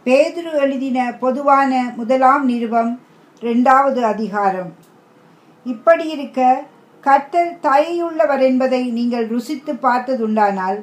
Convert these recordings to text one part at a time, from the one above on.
பேதுரு எழுதின பொதுவான முதலாம் நிருபம் 2வது அதிகாரம். இப்படி இருக்க கர்த்தர் தயையுள்ளவர் என்பதை நீங்கள் ருசித்து பார்த்ததுண்டானால்,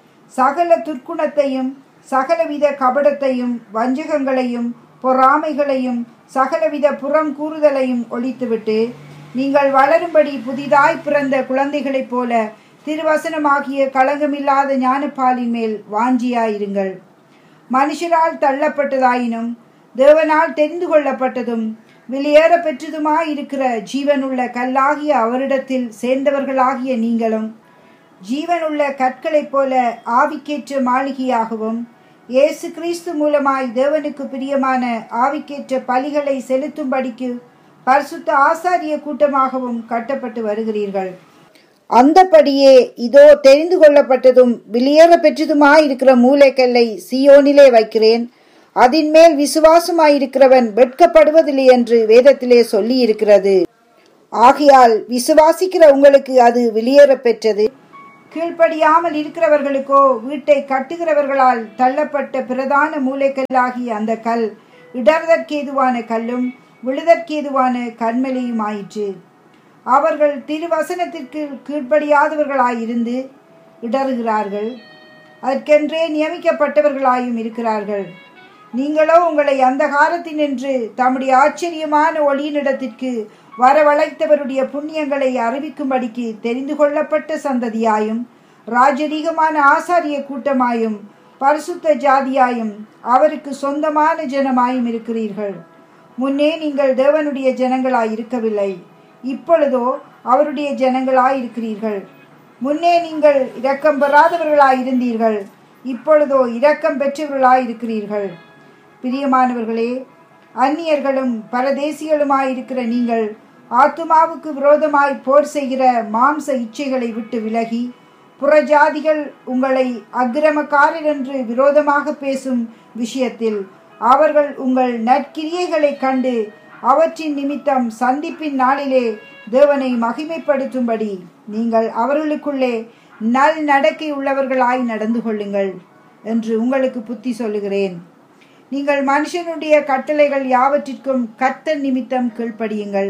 சகல துர்க்குணத்தையும் சகலவித கபடத்தையும் வஞ்சகங்களையும் பொறாமைகளையும் சகலவித புறம் கூறுதலையும் ஒழித்துவிட்டு, நீங்கள் வளரும்படி புதிதாய் பிறந்த குழந்தைகளைப் போல திருவசனமாகிய களங்கமில்லாத ஞானப்பாலின் மேல் வாஞ்சியாயிருங்கள். மனுஷரால் தள்ளப்பட்டதாயினும் தேவனால் தெரிந்து கொள்ளப்பட்டதும் வெளியேற பெற்றதுமாயிருக்கிற ஜீவனுள்ள கல்லாகிய அவரிடத்தில் சேர்ந்தவர்களாகிய நீங்களும் ஜீவனுள்ள கற்களைப் போல ஆவிக்கேற்ற மாளிகையாகவும் இயேசு கிறிஸ்து மூலமாய் தேவனுக்கு பிரியமான ஆவிக்கேற்ற பலிகளை செலுத்தும்படிக்கு பரிசுத்த ஆசாரிய கூட்டமாகவும் கட்டப்பட்டு வருகிறீர்கள். அந்தபடியே இதோ தெரிந்து கொள்ளப்பட்டதும் வெளியேற பெற்றதுமாயிருக்கிற மூலைக்கல்லை சீயோனிலே வைக்கிறேன், அதன் மேல் விசுவாசமாயிருக்கிறவன் வெட்கப்படுவதில்லை என்று வேதத்திலே சொல்லி இருக்கிறது. ஆகையால் விசுவாசிக்கிற உங்களுக்கு அது வெளியேற பெற்றது. கீழ்ப்படியாமல் இருக்கிறவர்களுக்கோ வீட்டை கட்டுகிறவர்களால் தள்ளப்பட்ட பிரதான மூலைக்கல்லாகிய அந்த கல் இடர்தற்கேதுவான கல்லும் விழுதற்கேதுவான கன்மலையுமாயிற்று. அவர்கள் திருவசனத்திற்கு கீழ்ப்படியாதவர்களாயிருந்து இடறுகிறார்கள், அதற்கென்றே நியமிக்கப்பட்டவர்களாயும் இருக்கிறார்கள். நீங்களோ உங்களை அந்த காலத்தினின்று தம்முடைய ஆச்சரியமான ஒளியினிடத்திற்கு வரவழைத்தவருடைய புண்ணியங்களை அறிவிக்கும்படிக்கு தெரிந்து கொள்ளப்பட்ட சந்ததியாயும் ராஜரீகமான ஆசாரிய கூட்டமாயும் பரிசுத்த ஜாதியாயும் அவருக்கு சொந்தமான ஜனமாயும் இருக்கிறீர்கள். முன்னே நீங்கள் தேவனுடைய ஜனங்களாய் இருக்கவில்லை, இப்பொழுதோ அவருடைய ஜனங்களாய் இருக்கிறீர்கள். முன்னே நீங்கள் இரக்கம் பெறாதவர்களாய் இருந்தீர்கள், இப்பொழுதோ இரக்கம் பெற்றவர்களாய் இருக்கிறீர்கள். பிரியமானவர்களே, அந்நியர்களும் பரதேசிகளுமாயிருக்கிற நீங்கள் ஆத்துமாவுக்கு விரோதமாய் போர் செய்கிற மாம்ச இச்சைகளை விட்டு விலகி, புறஜாதிகள் உங்களை அக்கிரமக்காரர் என்று விரோதமாக பேசும் விஷயத்தில் அவர்கள் உங்கள் நற்கிரியைகளை கண்டு அவற்றின் நிமித்தம் சந்திப்பின் நாளிலே தேவனை மகிமைப்படுத்தும்படி நீங்கள் அவர்களுக்குள்ளே நல் நடக்கை உள்ளவர்களாய் நடந்து கொள்ளுங்கள் என்று உங்களுக்கு புத்தி சொல்லுகிறேன். நீங்கள் மனுஷனுடைய கட்டளைகள் யாவற்றிற்கும் கர்த்தர் நிமித்தம் கீழ்ப்படியுங்கள்.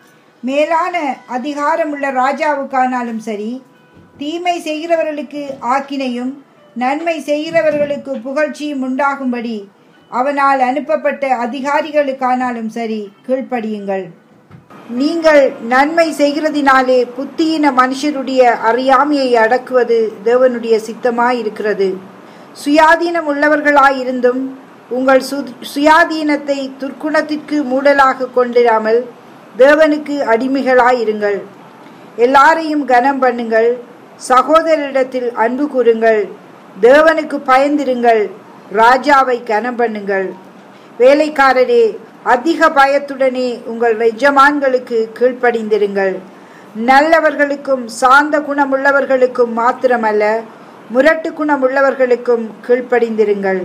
மேலான அதிகாரமுள்ள ராஜாவுக்கானாலும் சரி, தீமை செய்கிறவர்களுக்கு ஆக்கினையும் நன்மை செய்கிறவர்களுக்கு புகழ்ச்சியும் உண்டாகும்படி அவனால் அனுப்பப்பட்ட அதிகாரிகளுக்கானாலும் சரி கீழ்ப்படியுங்கள். நீங்கள் நன்மை செய்கிறதினாலே புத்தியின மனுஷருடைய அறியாமையை அடக்குவது தேவனுடைய சித்தமாயிருக்கிறது. சுயாதீனம் உள்ளவர்களாயிருந்தும் உங்கள் சுயாதீனத்தை துர்க்குணத்திற்கு மூடலாக கொண்டிராமல் தேவனுக்கு அடிமைகளாயிருங்கள். எல்லாரையும் கனம் பண்ணுங்கள், சகோதரரிடத்தில் அன்பு கூறுங்கள், தேவனுக்கு பயந்திருங்கள், ராஜாவை கனம் பண்ணுங்கள். வேலைக்காரரே, அதிக பயத்துடனே உங்கள் எஜமான்களுக்கு கீழ்ப்படிந்திருங்கள். நல்லவர்களுக்கும் சாந்த குணமுள்ளவர்களுக்கும் மாத்திரமல்ல, முரட்டு குணமுள்ளவர்களுக்கும் கீழ்ப்படிந்திருங்கள்.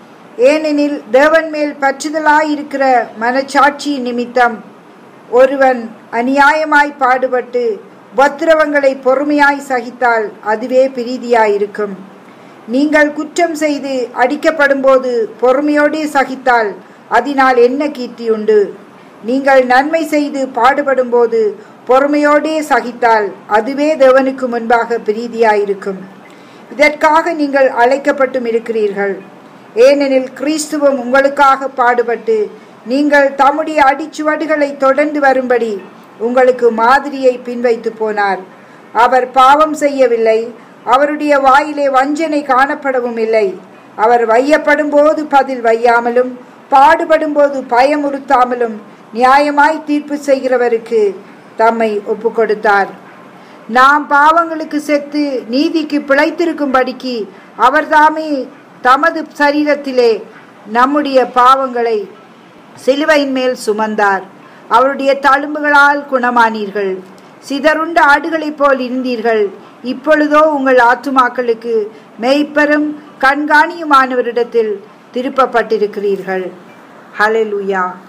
ஏனெனில் தேவன் மேல் பற்றுதலாயிருக்கிற மனச்சாட்சியின் நிமித்தம் ஒருவன் அநியாயமாய் பாடுபட்டு உபத்திரவங்களை பொறுமையாய் சகித்தால் அதுவே பிரீதியாயிருக்கும். நீங்கள் குற்றம் செய்து அடிக்கப்படும் போது பொறுமையோடே சகித்தால் அதனால் என்ன கீர்த்தியுண்டு? நீங்கள் நன்மை செய்து பாடுபடும் போது பொறுமையோடே சகித்தால் அதுவே தேவனுக்கு முன்பாக பிரீதியாயிருக்கும். இதற்காக நீங்கள் அழைக்கப்பட்டும் இருக்கிறீர்கள். ஏனெனில் கிறிஸ்துவும் உங்களுக்காக பாடுபட்டு நீங்கள் தம்முடைய அடிச்சுவடுகளை தொடர்ந்து வரும்படி உங்களுக்கு மாதிரியை பின்வைத்து போனார். அவர் பாவம் செய்யவில்லை, அவருடைய வாயிலே வஞ்சனை காணப்படவும் இல்லை. அவர் வையப்படும் போது பதில் வையாமலும் பாடுபடும் போது பயமுறுத்தாமலும் நியாயமாய் தீர்ப்பு செய்கிறவருக்கு தம்மை ஒப்பு கொடுத்தார். நாம் பாவங்களுக்கு செத்து நீதிக்கு பிழைத்திருக்கும்படிக்கு அவர் தாமே தமது சரீரத்திலே நம்முடைய பாவங்களை சிலுவையின் மேல் சுமந்தார். அவருடைய தழும்புகளால் குணமானீர்கள். சிதறுண்ட ஆடுகளைப் போல் இருந்தீர்கள், இப்பொழுதோ உங்கள் ஆத்துமாக்களுக்கு மெய்ப்பெரும் கண்காணியுமானவரிடத்தில் திருப்பப்பட்டிருக்கிறீர்கள். ஹல்லேலூயா.